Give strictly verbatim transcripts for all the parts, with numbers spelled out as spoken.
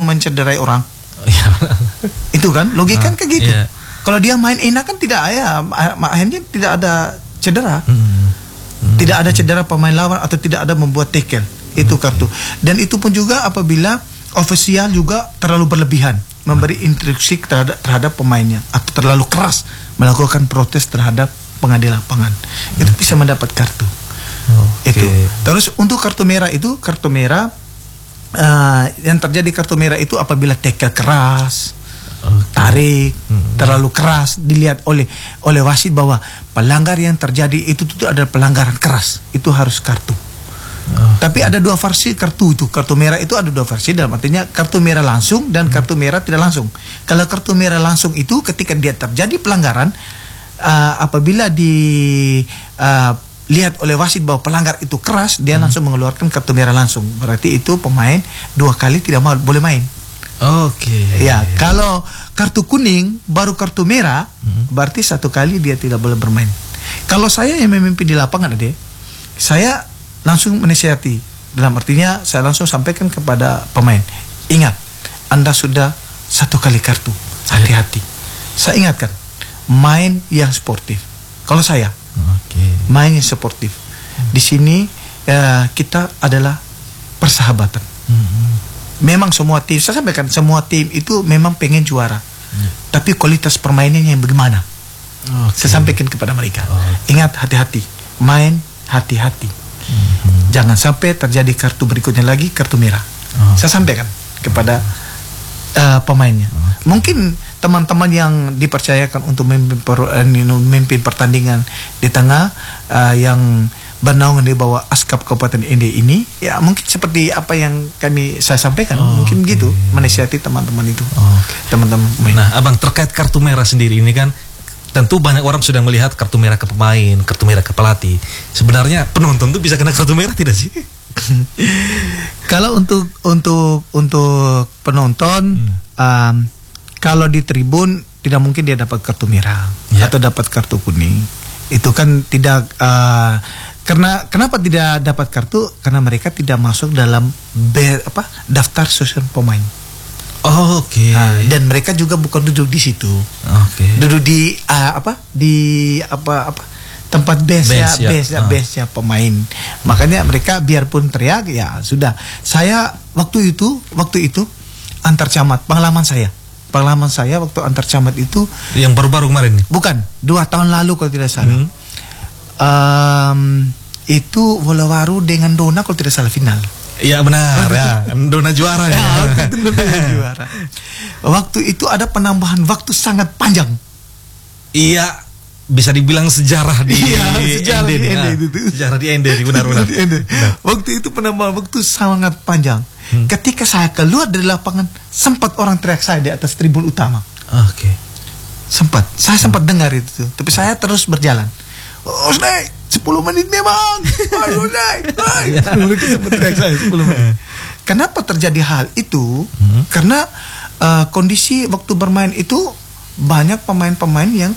mencederai orang. Itu kan logika kan kayak gitu. Yeah. Kalau dia main enak kan tidak ya, akhirnya tidak ada cedera. Hmm. Hmm. Tidak ada cedera pemain lawan atau tidak ada membuat tackle. Itu okay. kartu. Dan itu pun juga apabila ofisial juga terlalu berlebihan memberi instruksi terhadap, terhadap pemainnya atau terlalu keras melakukan protes terhadap pengadil lapangan. Itu okay. bisa mendapat kartu. Okay. Itu. Terus untuk kartu merah itu kartu merah uh, yang terjadi kartu merah itu apabila tackle keras, okay. tarik, hmm. terlalu keras dilihat oleh oleh wasit bahwa pelanggar yang terjadi itu itu adalah pelanggaran keras, itu harus kartu. Okay. Tapi ada dua versi kartu itu. Kartu merah itu ada dua versi, dalam artinya kartu merah langsung dan kartu merah tidak langsung. Kalau kartu merah langsung itu ketika dia terjadi pelanggaran, uh, apabila di uh, lihat oleh wasit bahwa pelanggar itu keras, dia hmm. langsung mengeluarkan kartu merah langsung. Berarti itu pemain dua kali tidak mau, boleh main. Oke. Okay. Ya, kalau kartu kuning baru kartu merah, hmm. berarti satu kali dia tidak boleh bermain. Kalau saya yang memimpin di lapangan, Ade, saya langsung menasihati. Dalam artinya saya langsung sampaikan kepada pemain, ingat, Anda sudah satu kali kartu, hati-hati. Saya ingatkan, main yang sportif. Kalau saya, okay. main yang sportif. Di sini uh, kita adalah persahabatan. Mm-hmm. Memang semua tim, saya sampaikan, semua tim itu memang pengen juara. Mm. Tapi kualitas permainannya yang bagaimana? Okay. Saya sampaikan kepada mereka. Okay. Ingat, hati-hati. Main hati-hati. Mm-hmm. Jangan sampai terjadi kartu berikutnya lagi, kartu merah. Oh. Saya sampaikan kepada uh, pemainnya. Okay. Mungkin teman-teman yang dipercayakan untuk memimpin, per, uh, memimpin pertandingan di tengah uh, yang bernaungan di bawah Askap Kabupaten Ende ini, ya mungkin seperti apa yang kami saya sampaikan, oh, mungkin okay. gitu menasihati teman-teman itu, oh, okay. teman-teman. Nah, Abang, terkait kartu merah sendiri ini kan tentu banyak orang sudah melihat kartu merah ke pemain, kartu merah ke pelatih. Sebenarnya penonton tuh bisa kena kartu merah tidak sih? Kalau untuk untuk untuk penonton, hmm. um, kalau di tribun tidak mungkin dia dapat kartu merah ya. Atau dapat kartu kuning. Itu kan tidak uh, karena kenapa tidak dapat kartu? Karena mereka tidak masuk dalam be, apa daftar susunan pemain. Oh, oke. Okay. Nah, dan mereka juga bukan duduk di situ. Oke. Okay. Duduk di uh, apa? Di apa apa tempat base-nya, base ya, base-nya, uh. base-nya pemain. Makanya mereka biarpun teriak ya sudah. Saya waktu itu, waktu itu antar camat, pengalaman saya. Pengalaman saya waktu antar camat itu yang baru-baru kemarin nih. Bukan, dua tahun lalu kalau tidak salah. Hmm. Um, itu Wolawaru dengan Dona kalau tidak salah final. Iya benar ya, Dona juara ya. ya itu Dona juara. Waktu itu ada penambahan waktu sangat panjang. Iya, bisa dibilang sejarah di iya, sejarah Ende, di Ende nah, itu. Sejarah di Ende benar-benar. Waktu itu penambahan waktu sangat panjang. Hmm. Ketika saya keluar dari lapangan, sempat orang teriak saya di atas tribun utama. Oke. Okay. Sempat, saya sempat hmm. dengar itu, tapi saya terus berjalan. Oh, naik sepuluh menit memang. Ayo naik, naik. Mereka sempat teriak saya sepuluh menit. Kenapa terjadi hal itu? Hmm. Karena uh, kondisi waktu bermain itu banyak pemain-pemain yang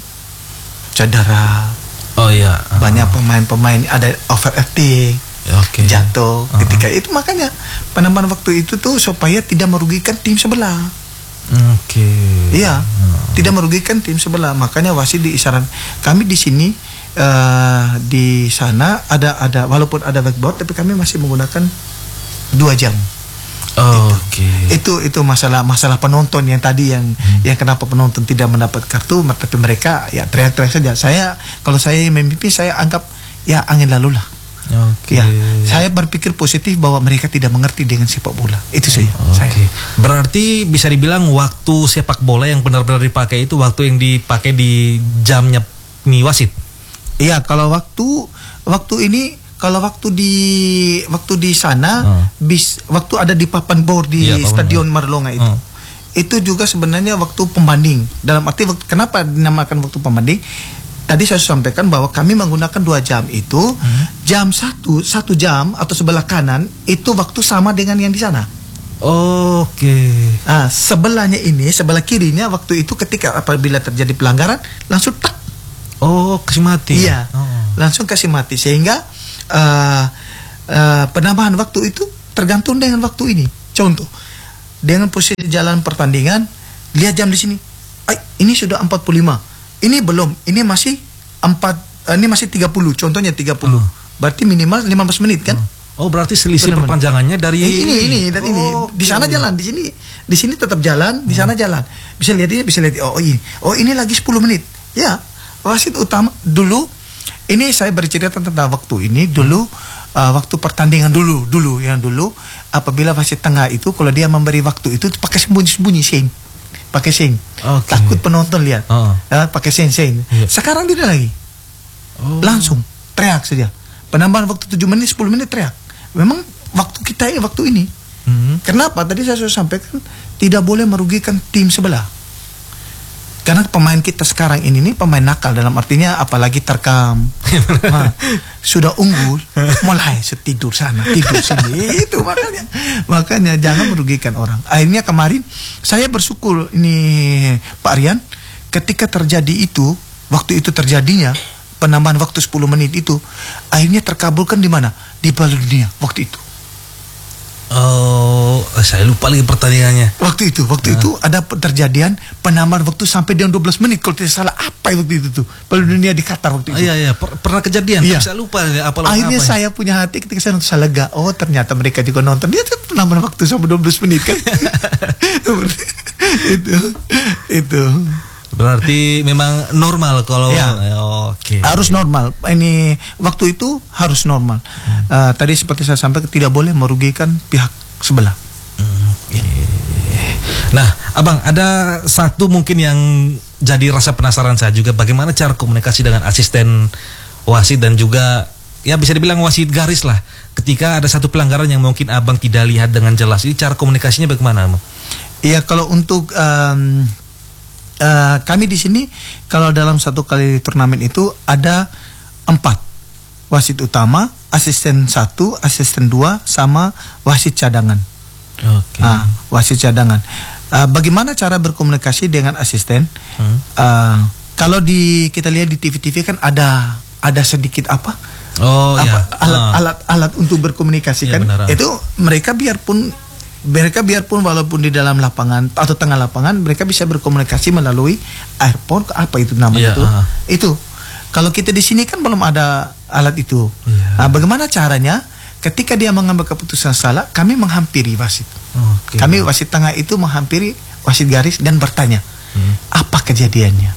cedera. Oh iya. Uh-huh. Banyak pemain-pemain ada overacting, okay. jatuh. Uh-huh. Ketika itu makanya penambahan waktu itu tuh supaya tidak merugikan tim sebelah. Oke. Okay. Iya, uh-huh. tidak merugikan tim sebelah. Makanya wasit diisyarat. Kami di sini uh, di sana ada ada walaupun ada backboard, tapi kami masih menggunakan dua jam. Oh, Oke. Okay. Itu itu masalah masalah penonton yang tadi yang hmm. yang kenapa penonton tidak mendapat kartu, tapi mereka ya teriak-teriak saja. Saya kalau saya memimpin saya anggap ya angin lalu lah. Oke. Okay. Ya, saya berpikir positif bahwa mereka tidak mengerti dengan sepak bola. Itu saja. Oke. Okay. Berarti bisa dibilang waktu sepak bola yang benar-benar dipakai itu waktu yang dipakai di jamnya nih wasit. Iya, kalau waktu waktu ini kalau waktu di waktu di sana uh. bis waktu ada di papan bor di iya, Stadion Marlonga itu. Uh. Itu juga sebenarnya waktu pembanding. Dalam arti waktu, kenapa dinamakan waktu pembanding? Tadi saya sampaikan bahwa kami menggunakan dua jam itu, hmm. jam satu, satu jam atau sebelah kanan itu waktu sama dengan yang di sana. Oh, Oke. Okay. Nah, sebelahnya ini, sebelah kirinya waktu itu ketika apabila terjadi pelanggaran langsung tak. Oh, kasih mati. Iya, oh. langsung kasih mati sehingga uh, uh, penambahan waktu itu tergantung dengan waktu ini. Contoh, dengan posisi jalan pertandingan, lihat jam di sini. Ay, ini sudah empat puluh lima. Ini belum, ini masih empat, uh, ini masih tiga puluh. Contohnya tiga puluh. Uh. Berarti minimal lima belas menit kan? Uh. Oh, berarti selisih benar, perpanjangannya dari eh, ini ini dan oh, ini. Di sana okay. jalan, di sini di sini tetap jalan, di sana jalan. Bisa lihat ini, bisa lihat oh ini. Oh, ini lagi sepuluh menit. Ya, wasit utama dulu ini saya bercerita tentang waktu ini dulu uh, waktu pertandingan dulu dulu yang dulu apabila wasit tengah itu kalau dia memberi waktu itu pakai sembunyi-sembunyi sing. Pakai sing, okay. Takut penonton lihat, uh. uh, pakai sing sing. Yeah. Sekarang tidak lagi, oh. Langsung teriak saja. Penambahan waktu tujuh menit, sepuluh menit teriak. Memang waktu kita ini waktu ini. Mm-hmm. Kenapa? Tadi saya sudah sampaikan tidak boleh merugikan tim sebelah. Karena pemain kita sekarang ini nih pemain nakal dalam artinya apalagi terkam, nah, sudah unggul, mulai setidur sana, tidur sini, itu makanya, makanya jangan merugikan orang. Akhirnya kemarin saya bersyukur ini Pak Rian, ketika terjadi itu, waktu itu terjadinya penambahan waktu sepuluh menit itu, akhirnya terkabulkan di mana? Di Piala Dunia waktu itu. Oh, saya lupa lagi pertandingannya. Waktu itu, waktu nah. itu ada terjadian penambahan waktu sampai dengan dua belas menit kalau tidak salah apa waktu itu tuh. Piala Dunia di Qatar waktu itu. Oh, iya iya, per pernah kejadian. Iya. Saya lupa apa. Akhirnya apa, saya ya? punya hati ketika saya nonton, saya lega. Oh, ternyata mereka juga nonton. Dia tuh penambahan waktu sampai dua belas menit kan. itu itu. Berarti memang normal kalau ya. Oke. Okay. Harus normal. Ini waktu itu harus normal. Hmm. Uh, tadi seperti saya sampaikan tidak boleh merugikan pihak sebelah. Hmm. Okay. Nah, Abang, ada satu mungkin yang jadi rasa penasaran saya juga, bagaimana cara komunikasi dengan asisten wasit dan juga ya bisa dibilang wasit garis lah. Ketika ada satu pelanggaran yang mungkin Abang tidak lihat dengan jelas, ini cara komunikasinya bagaimana, Abang? Iya, kalau untuk um, Uh, kami di sini kalau dalam satu kali turnamen itu ada empat wasit utama, asisten satu, asisten dua, sama wasit cadangan. Okay. Uh, wasit cadangan. Uh, bagaimana cara berkomunikasi dengan asisten? Hmm. Uh, kalau di kita lihat di T V T V kan ada ada sedikit apa? Oh apa, ya. Alat, uh. alat alat untuk berkomunikasi ya, kan? Benar. Itu mereka biarpun mereka biarpun walaupun di dalam lapangan atau tengah lapangan mereka bisa berkomunikasi melalui earphone, apa itu namanya yeah, itu uh. itu kalau kita di sini kan belum ada alat itu. Yeah. Nah, bagaimana caranya ketika dia mengambil keputusan salah, kami menghampiri wasit. Okay. Kami wasit tengah itu menghampiri wasit garis dan bertanya hmm. apa kejadiannya.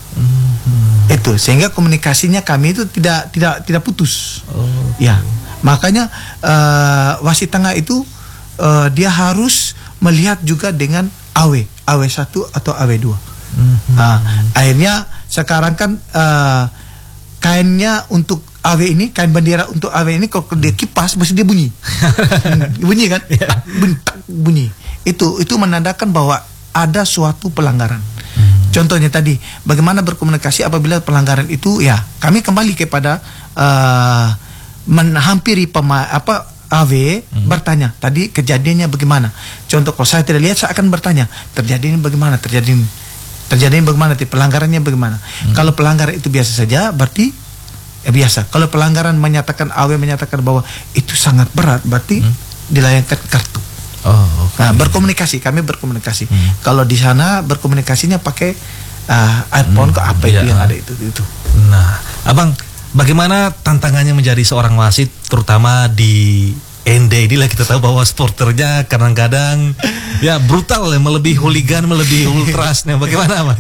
Hmm. Itu sehingga komunikasinya kami itu tidak tidak tidak putus. Okay. Ya makanya uh, wasit tengah itu Uh, dia harus melihat juga dengan A W, A W satu atau A W dua. Mm-hmm. Nah, akhirnya sekarang kan uh, kainnya untuk A W ini, kain bendera untuk A W ini kalau dia kipas mesti dia bunyi. bunyi kan? Yeah. Bentak bunyi. Itu itu menandakan bahwa ada suatu pelanggaran. Mm-hmm. Contohnya tadi, bagaimana berkomunikasi apabila pelanggaran itu ya, kami kembali kepada uh, menghampiri pema apa A W hmm. bertanya tadi kejadiannya bagaimana. Contoh kalau saya tidak lihat saya akan bertanya terjadinya bagaimana, terjadi terjadinya bagaimana, pelanggarannya bagaimana. Hmm. Kalau pelanggaran itu biasa saja berarti ya biasa. Kalau pelanggaran menyatakan A W menyatakan bahwa itu sangat berat berarti hmm. dilayangkan kartu. Oh, okay. Nah, berkomunikasi kami berkomunikasi. Hmm. Kalau di sana berkomunikasinya pakai uh, iPhone hmm. ke apa itu ya. Yang ada itu itu. Nah, Abang, bagaimana tantangannya menjadi seorang wasit, terutama di N D inilah kita tahu bahwa sporternya kadang-kadang ya brutal, ya, melebihi hooligan, melebihi ultrasnya. Bagaimana, Mas?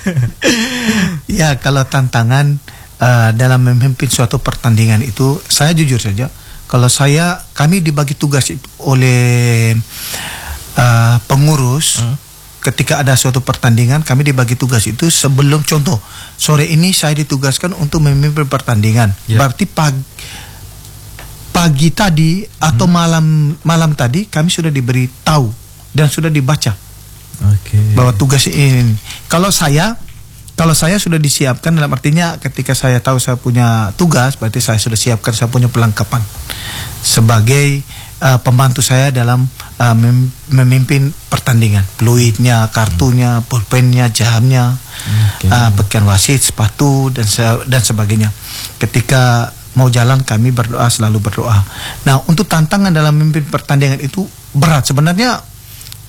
Ya, kalau tantangan uh, dalam memimpin suatu pertandingan itu, saya jujur saja, kalau saya kami dibagi tugas itu oleh uh, pengurus. Hmm? Ketika ada suatu pertandingan, kami dibagi tugas itu sebelum, contoh sore ini saya ditugaskan untuk memimpin pertandingan. Yeah. Berarti pagi, pagi tadi atau hmm. malam malam tadi kami sudah diberi tahu dan sudah dibaca okay. bahwa tugas ini. Kalau saya kalau saya sudah disiapkan, dalam artinya ketika saya tahu saya punya tugas, berarti saya sudah siapkan, saya punya pelengkapan sebagai uh, pembantu saya dalam uh, mem memimpin pertandingan. Fluidnya, kartunya, pulpennya, jamnya, okay. uh, pakaian wasit, sepatu dan se dan sebagainya. Ketika mau jalan kami berdoa, selalu berdoa. Nah, untuk tantangan dalam memimpin pertandingan itu berat sebenarnya.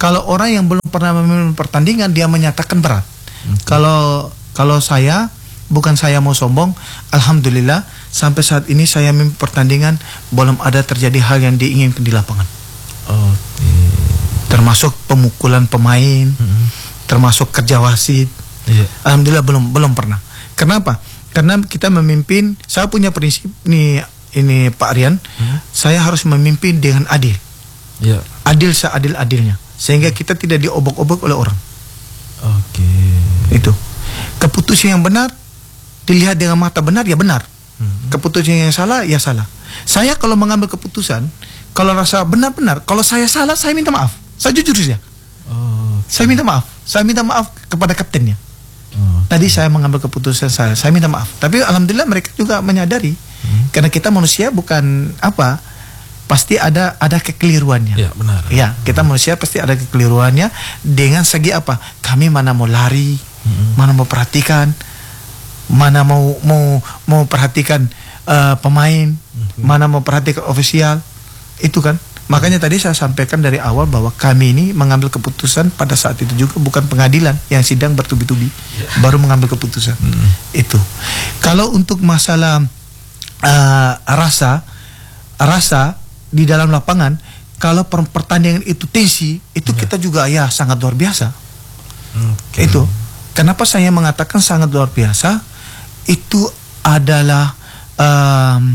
Kalau orang yang belum pernah memimpin pertandingan dia menyatakan berat. Okay. Kalau kalau saya, bukan saya mau sombong, alhamdulillah sampai saat ini saya memimpin pertandingan belum ada terjadi hal yang diinginkan di lapangan. Okay. Termasuk pemukulan pemain, mm-hmm. termasuk kerja wasit. Yeah. Alhamdulillah belum belum pernah. Kenapa? Karena kita memimpin, saya punya prinsip nih ini Pak Rian, mm-hmm. saya harus memimpin dengan adil. Yeah. Adil seadil-adilnya. Sehingga kita tidak diobok-obok oleh orang. Oke. Okay. Itu. Keputusan yang benar dilihat dengan mata benar ya benar. Hmm. Keputusan yang salah ya salah. Saya kalau mengambil keputusan, kalau rasa benar-benar, kalau saya salah saya minta maaf. Saya jujur saja. Oh, okay. Saya minta maaf. Saya minta maaf kepada kaptennya. Oh, okay. Tadi saya mengambil keputusan saya, saya minta maaf. Tapi alhamdulillah mereka juga menyadari, hmm. karena kita manusia bukan apa. Pasti ada ada kekeliruannya. Ya, benar. Ya, kita manusia pasti ada kekeliruannya dengan segi apa? Kami mana mau lari, mm-hmm. mana mau perhatikan, mana mau mau mau perhatikan uh, pemain, mm-hmm. mana mau perhatikan ofisial. Itu kan. Makanya tadi saya sampaikan dari awal bahwa kami ini mengambil keputusan pada saat itu juga bukan pengadilan yang sidang bertubi-tubi, yeah. baru mengambil keputusan. Mm-hmm. Itu. Kalau untuk masalah uh, rasa rasa di dalam lapangan, kalau per pertandingan itu tensi, itu ya. Kita juga ya sangat luar biasa. Okay. Itu. Kenapa saya mengatakan sangat luar biasa? Itu adalah um,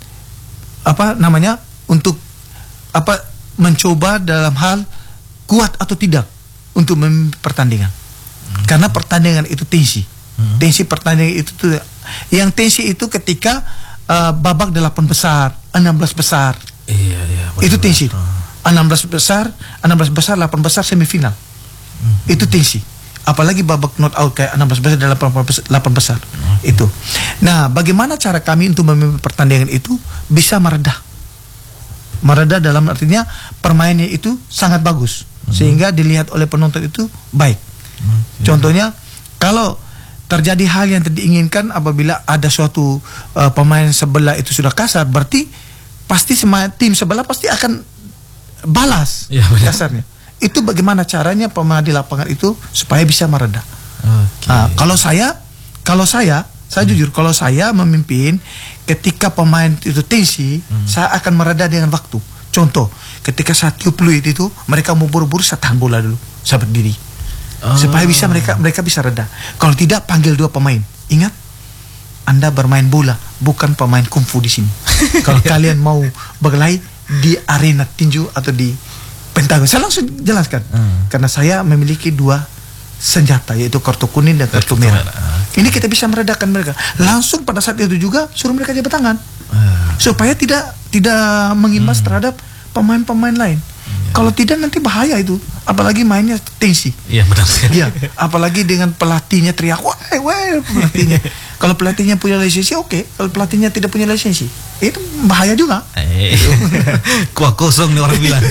apa namanya untuk apa mencoba dalam hal kuat atau tidak untuk memimpin pertandingan. Hmm. Karena pertandingan itu tensi. Hmm. Tensi pertandingan itu tuh, yang tensi itu ketika uh, babak delapan besar, enam belas besar. Iya, iya, itu tensi. enam belas besar, enam belas besar, delapan besar semifinal. Mm-hmm. Itu tensi. Apalagi babak knockout kayak enam belas besar dan delapan besar. Mm-hmm. Itu. Nah, bagaimana cara kami untuk memimpin pertandingan itu bisa meredah? Meredah dalam artinya permainannya itu sangat bagus. Mm-hmm. Sehingga dilihat oleh penonton itu baik. Mm-hmm. Contohnya, kalau terjadi hal yang tidak diinginkan apabila ada suatu uh, pemain sebelah itu sudah kasar, berarti pasti semua tim sebelah pasti akan balas ya, kasarnya. Itu bagaimana caranya pemain di lapangan itu supaya bisa meredah. Okay. Nah, kalau saya, kalau saya, saya hmm. jujur, kalau saya memimpin, ketika pemain itu tensi, hmm. saya akan meredah dengan waktu. Contoh, ketika saya tiup fluid itu, mereka mau buru-buru, saya tahan bola dulu, saya berdiri, oh. supaya bisa mereka mereka bisa reda. Kalau tidak, panggil dua pemain. Ingat, Anda bermain bola, bukan pemain kungfu di sini. Kalau kalian mau berkelahi di arena tinju atau di pentagon, saya langsung jelaskan. Hmm. Karena saya memiliki dua senjata, yaitu kartu kuning dan kartu merah. Okay. Ini kita bisa meredakan mereka. Langsung pada saat itu juga suruh mereka jabat tangan, hmm. supaya tidak tidak mengimbas hmm. terhadap pemain-pemain lain. Ya. Kalau tidak nanti bahaya itu, apalagi mainnya tensi. Iya benar. Iya, apalagi dengan pelatihnya teriak, wah, wah pelatihnya. Kalau pelatihnya punya lisensi oke, okay. Kalau pelatihnya tidak punya lisensi, itu bahaya juga. Eh, kuah kosong nih orang bilang.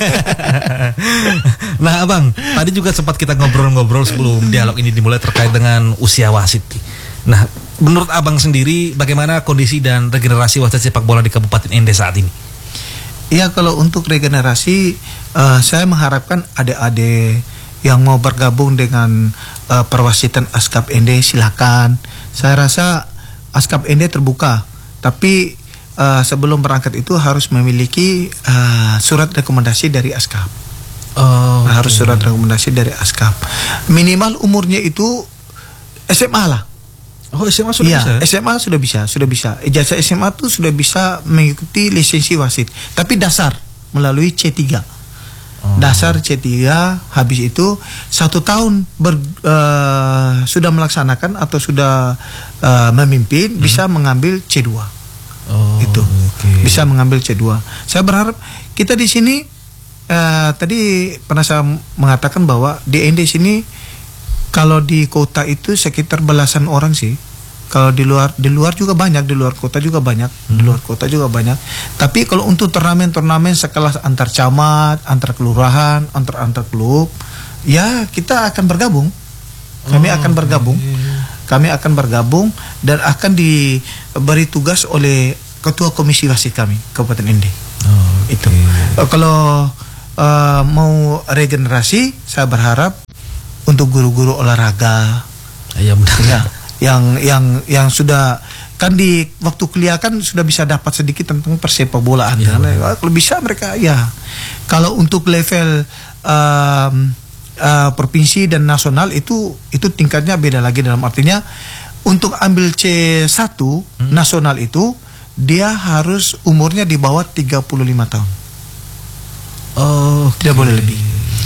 Nah, Abang, tadi juga sempat kita ngobrol-ngobrol sebelum dialog ini dimulai terkait dengan usia wasit. Nah, menurut Abang sendiri bagaimana kondisi dan regenerasi wasit sepak bola di Kabupaten Ende saat ini? Iya, kalau untuk regenerasi, uh, saya mengharapkan adik-adik yang mau bergabung dengan uh, perwasitan Askap Ende silakan. Saya rasa Askap Ende terbuka, tapi uh, sebelum berangkat itu harus memiliki uh, surat rekomendasi dari Askap. Oh, okay. Harus surat rekomendasi dari Askap. Minimal umurnya itu S M A lah. Oh, S M A sudah ya, bisa? S M A sudah bisa, sudah bisa. Ijazah S M A itu sudah bisa mengikuti lisensi wasit. Tapi dasar melalui C tiga. Oh. Dasar C tiga, habis itu satu tahun ber, uh, sudah melaksanakan atau sudah uh, memimpin, hmm. bisa mengambil C dua. Oh, itu okay. Bisa mengambil C dua. Saya berharap kita di sini uh, tadi pernah saya mengatakan bahwa di Ende sini kalau di kota itu sekitar belasan orang sih. Kalau di luar di luar juga banyak, di luar kota juga banyak, hmm. di luar kota juga banyak. Tapi kalau untuk turnamen-turnamen sekelas antar camat, antar kelurahan, antar antar klub, ya kita akan bergabung. Kami oh, akan bergabung. Okay. Kami akan bergabung dan akan diberi tugas oleh ketua komisi wasit kami Kabupaten Ende. Oh, okay. Itu. Kalau uh, mau regenerasi, saya berharap untuk guru-guru olahraga, ya, ya, yang yang yang sudah kan di waktu kuliah kan sudah bisa dapat sedikit tentang persepak bolaan. Ya, kan? Kalau bisa mereka ya. Kalau untuk level um, uh, provinsi dan nasional itu itu tingkatnya beda lagi, dalam artinya untuk ambil C satu hmm. nasional itu dia harus umurnya di bawah tiga puluh lima tahun. Oh, tidak okay. boleh lebih.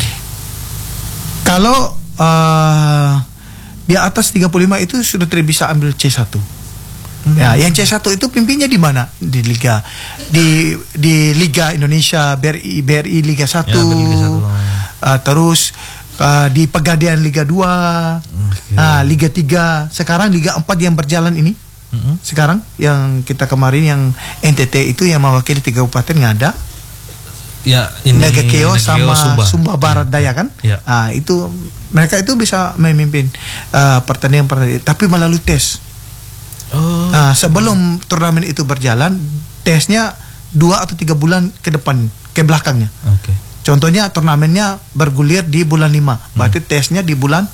Kalau uh, di atas tiga puluh lima itu sudah tidak bisa ambil C satu. Hmm. Ya, yang C satu itu pimpinnya di mana? Di liga di di Liga Indonesia, B R I B R I Liga satu. Ya, Liga satu. Uh, terus uh, di Pegadaian Liga dua. Okay. Uh, Liga tiga. Sekarang Liga empat yang berjalan ini. Hmm. Sekarang yang kita kemarin yang N T T itu yang mewakili tiga kabupaten ngada. Ya, ini Nagakeo sama Sumba, Sumba Barat ya. Daya kan? Ya. Uh, itu mereka itu bisa memimpin uh, pertandingan-pertandingan, tapi melalui tes. Oh. Nah, sebelum turnamen itu berjalan, tesnya dua atau tiga bulan ke depan, ke belakangnya. Okay. Contohnya turnamennya bergulir di bulan lima, hmm. berarti tesnya di bulan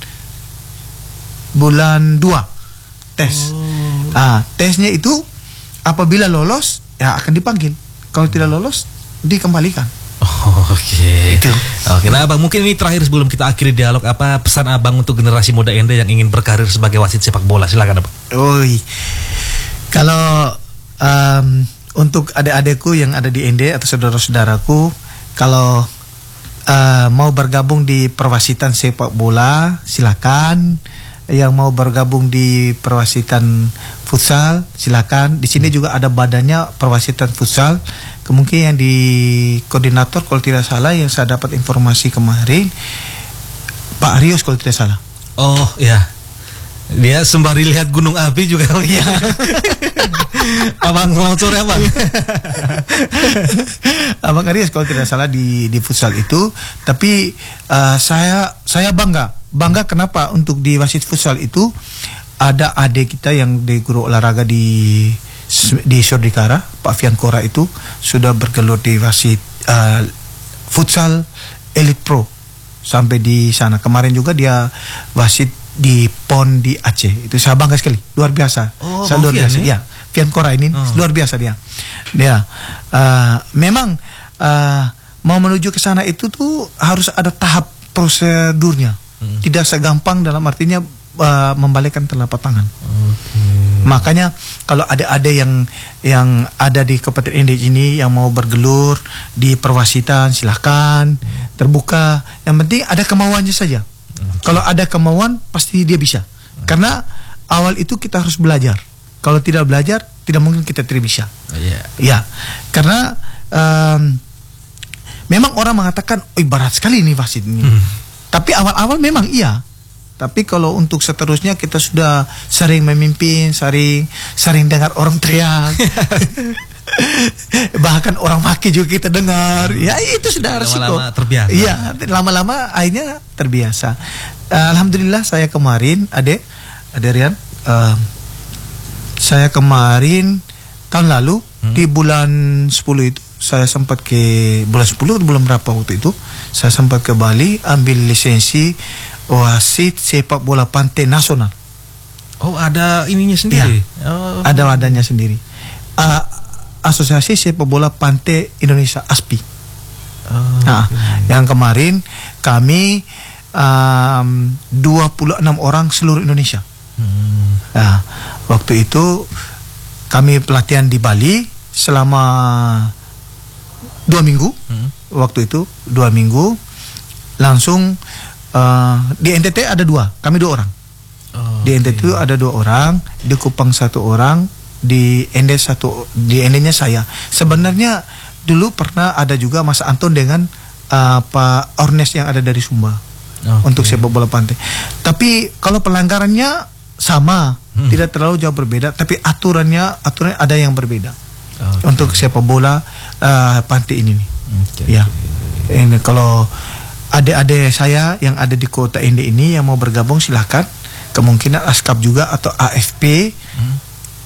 bulan dua tes. Oh. Nah, tesnya itu apabila lolos ya akan dipanggil. Kalau tidak lolos dikembalikan. Oh, oke. Okay. Itu. Oke, okay, nah Abang, mungkin ini terakhir sebelum kita akhiri dialog, apa pesan Abang untuk generasi muda Ende yang ingin berkarir sebagai wasit sepak bola? Silakan, Abang. Oi. Kalau um, untuk adik-adikku yang ada di Ende atau saudara-saudaraku, kalau uh, mau bergabung di perwasitan sepak bola, silakan. Yang mau bergabung di perwasitan futsal, silakan. Di sini juga ada badannya perwasitan futsal. Kemungkinan yang di koordinator kalau tidak salah yang saya dapat informasi kemarin Pak Rios kalau tidak salah. Oh ya, dia sembari lihat gunung api juga. Oh iya. Abang selamat sore Abang. Abang Rios kalau tidak salah di di futsal itu. Tapi uh, saya saya bangga bangga kenapa untuk di wasit futsal itu ada adik kita yang di guru olahraga di di Sordikara, Pak Fian Kora itu sudah bergelut di wasit uh, futsal Elite Pro sampai di sana. Kemarin juga dia wasit di P O N di Aceh. Itu saya bangga sekali, luar biasa. Oh, saya luar biasa. Ya, Fian Kora ini oh. luar biasa dia. Dia uh, memang uh, mau menuju ke sana itu tuh harus ada tahap prosedurnya. Hmm. Tidak segampang dalam artinya uh, membalikkan telapak tangan. Okay. Makanya kalau ada-ada yang yang ada di Kabupaten Ende ini yang mau bergelur di perwasitan, silahkan hmm. terbuka. Yang penting ada kemauannya saja. Okay. Kalau ada kemauan pasti dia bisa. Okay. Karena awal itu kita harus belajar. Kalau tidak belajar tidak mungkin kita tidak bisa. Oh, yeah. Ya, karena um, memang orang mengatakan, oh berat sekali nih wasit ini. Hmm. Tapi awal-awal memang iya. Tapi kalau untuk seterusnya kita sudah sering memimpin, sering sering dengar orang teriak. Bahkan orang maki juga kita dengar. Ya itu sudah resiko. Lama-lama terbiasa. Iya, lama-lama akhirnya terbiasa. Uh, Alhamdulillah saya kemarin, Ade, Ade Rian, uh, saya kemarin tahun lalu hmm. di bulan sepuluh itu saya sempat ke bulan sepuluh bulan berapa waktu itu saya sempat ke Bali ambil lisensi wasit sepak bola pantai nasional. Oh, ada ininya sendiri. Ya, oh. Ada wadahnya sendiri. Uh, Asosiasi Sepak Bola Pantai Indonesia A S P I. Oh, nah, okay. Yang kemarin kami um, dua puluh enam orang seluruh Indonesia. Hmm. Nah, waktu itu kami pelatihan di Bali selama dua minggu. Hmm. Waktu itu dua minggu langsung uh, di N T T ada dua, kami dua orang. Oh, di N T T okay. ada dua orang, di Kupang satu orang, di Ende satu, di Endenya saya. Sebenarnya dulu pernah ada juga Mas Anton dengan uh, Pak Ornes yang ada dari Sumba okay. untuk sepak bola pantai. Tapi kalau pelanggarannya sama, hmm. tidak terlalu jauh berbeda, tapi aturannya aturan ada yang berbeda okay. untuk sepak bola uh, pantai ini. Okay. Ya, ini kalau adik-adik saya yang ada di kota Ende ini yang mau bergabung silahkan. Kemungkinan ASKAP juga atau A F P. Hmm.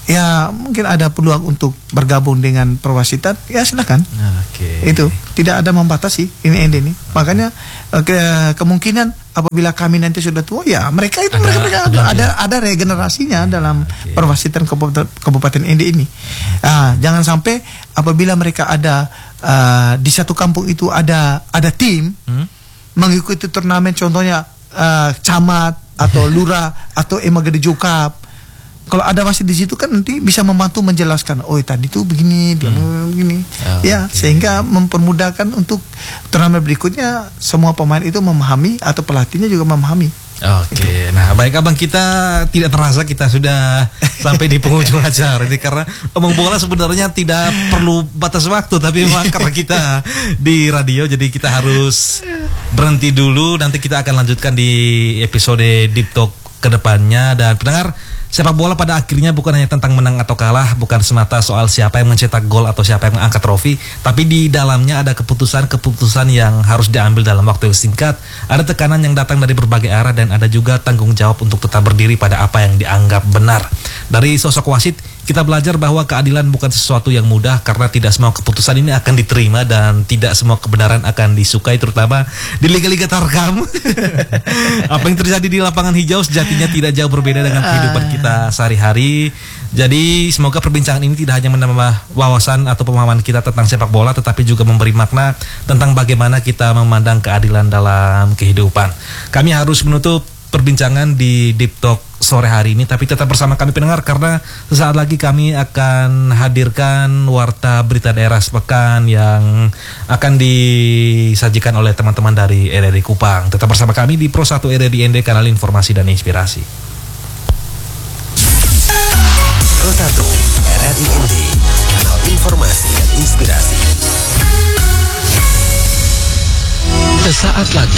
ya mungkin ada peluang untuk bergabung dengan perwasitan, ya silakan. Oke. Itu tidak ada membatasi ini ini ini. Makanya uh, ke, kemungkinan apabila kami nanti sudah tua, ya mereka itu Ada mereka, mereka ada, ya. ada ada regenerasinya dalam Oke. perwasitan Kabupaten, Kabupaten Ende ini. Ah, jangan sampai apabila mereka ada uh, di satu kampung itu ada ada tim Hmm? mengikuti turnamen, contohnya uh, camat atau lurah atau Emagede Jokap. Kalau ada wasit di situ kan nanti bisa membantu menjelaskan, oh tadi tuh begini, dia Hmm. begini, Oh, ya oke. sehingga mempermudahkan untuk turnamen berikutnya semua pemain itu memahami atau pelatihnya juga memahami. Oke, nah baik abang, kita tidak terasa kita sudah sampai di penghujung acara ini karena omong bola sebenarnya tidak perlu batas waktu, tapi memang karena kita di radio jadi kita harus berhenti dulu. Nanti kita akan lanjutkan di episode Deep Talk kedepannya. Dan pendengar, sepak bola pada akhirnya bukan hanya tentang menang atau kalah, bukan semata soal siapa yang mencetak gol atau siapa yang mengangkat trofi, tapi di dalamnya ada keputusan-keputusan yang harus diambil dalam waktu yang singkat. Ada tekanan yang datang dari berbagai arah dan ada juga tanggung jawab untuk tetap berdiri pada apa yang dianggap benar. Dari sosok wasit, kita belajar bahwa keadilan bukan sesuatu yang mudah karena tidak semua keputusan ini akan diterima dan tidak semua kebenaran akan disukai, terutama di liga-liga terkam. Apa yang terjadi di lapangan hijau sejatinya tidak jauh berbeda dengan kehidupan kita sehari-hari. Jadi semoga perbincangan ini tidak hanya menambah wawasan atau pemahaman kita tentang sepak bola, tetapi juga memberi makna tentang bagaimana kita memandang keadilan dalam kehidupan. Kami harus menutup perbincangan di Deep Talk sore hari ini, tapi tetap bersama kami pendengar karena sesaat lagi kami akan hadirkan warta berita daerah sepekan yang akan disajikan oleh teman-teman dari R R I Kupang. Tetap bersama kami di Pro satu R R I Ende, kanal informasi dan inspirasi. Pro satu R R I Ende, kanal informasi dan inspirasi. Sesaat lagi